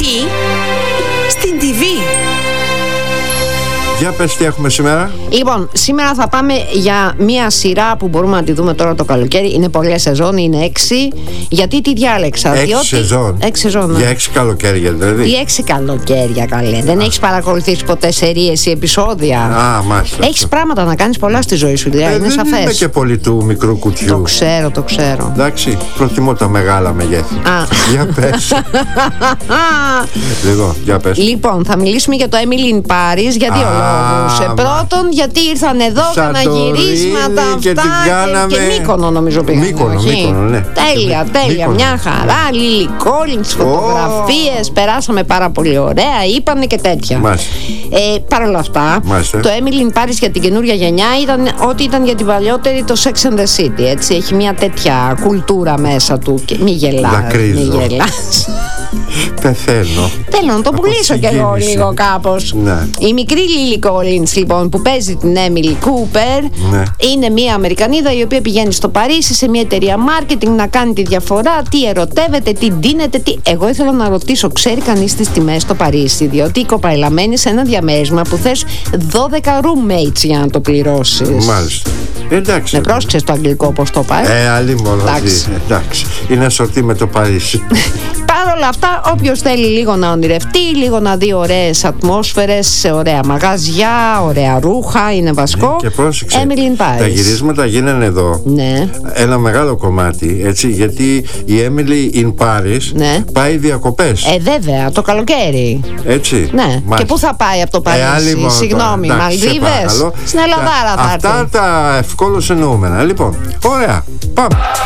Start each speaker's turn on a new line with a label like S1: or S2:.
S1: Εκεί, στην TV.
S2: Για πες τι έχουμε σήμερα.
S3: Λοιπόν, σήμερα θα πάμε για μια σειρά που μπορούμε να τη δούμε τώρα το καλοκαίρι. Είναι πολλές σεζόν, είναι 6. Γιατί τη διάλεξα?
S2: 6 σεζόν.
S3: 6 σεζόν, ναι.
S2: Για 6 καλοκαίρια δηλαδή.
S3: Τι 6 καλοκαίρια, καλέ. Δεν έχεις παρακολουθήσει ποτέ σερίες ή επεισόδια?
S2: Α, μάλιστα.
S3: Έχεις πράγματα να κάνεις πολλά στη ζωή σου, δηλαδή. Είναι
S2: δεν
S3: σαφές.
S2: είμαι και πολύ του μικρού κουτιού.
S3: Το ξέρω, το ξέρω.
S2: Εντάξει, προτιμώ τα μεγάλα μεγέθη.
S3: Α.
S2: Για πες. Λίγο, για πες.
S3: Λοιπόν, θα μιλήσουμε για το Emily in Paris για δύο λόγους. Πρώτον, γιατί ήρθαν εδώ γυρίσματα
S2: και
S3: αυτά.
S2: την κάναμε.
S3: Και Μύκονο, νομίζω πήγαμε.
S2: Μύκονο, ναι.
S3: Τέλεια,
S2: Μύκονο.
S3: μια χαρά. Λίλι Κόλινς, φωτογραφίες. Περάσαμε πάρα πολύ ωραία. Είπανε και τέτοια. Παρ' όλα αυτά,
S2: Μάλιστα.
S3: το Emily in Paris για την καινούργια γενιά ήταν ό,τι ήταν για την παλιότερη το Sex and the City. Έτσι. Έχει μια τέτοια κουλτούρα μέσα του. Μη γελάς.
S2: Δακρύζω. Πεθαίνω.
S3: Θέλω να το πουλήσω κι εγώ λίγο κάπως.
S2: Ναι.
S3: Η μικρή Lily Collins, λοιπόν, που παίζει την Emily Cooper,
S2: ναι,
S3: είναι μια Αμερικανίδα η οποία πηγαίνει στο Παρίσι σε μια εταιρεία marketing να κάνει τη διαφορά, τι ερωτεύεται, τι ντύνεται, τι... Εγώ ήθελα να ρωτήσω, ξέρει κανείς τις τιμές στο Παρίσι? Διότι η κοπαϊλα μένει σε ένα διαμέρισμα που θες 12 roommates για να το πληρώσεις.
S2: Μάλιστα. Εντάξει.
S3: Με πρόσεξες το αγγλικό πώς το πάει.
S2: Αλλή μόνο. Εντάξει. Είναι σορτή με το Παρίσι.
S3: Παρ' όλα αυτά, όποιος θέλει λίγο να ονειρευτεί, λίγο να δει ωραίες ατμόσφαιρες σε ωραία μαγαζιά, ωραία ρούχα, είναι βασικό.
S2: Και πρόσεξε,
S3: Emily in Paris.
S2: τα γυρίσματα γίνανε εδώ.
S3: Ναι.
S2: Ένα μεγάλο κομμάτι, έτσι, γιατί η Emily in Paris, ναι, πάει διακοπές.
S3: Βέβαια, το καλοκαίρι.
S2: Έτσι.
S3: Ναι.
S2: Μάλιστα.
S3: Και πού θα πάει από το Παρίσι? Συγγνώμη, Μαλδίβες? Στην Ελλαδάρα θα έρθει.
S2: Αυτά τα ευκόλως εννοούμενα. Λοιπόν, ωραία. Πάμε.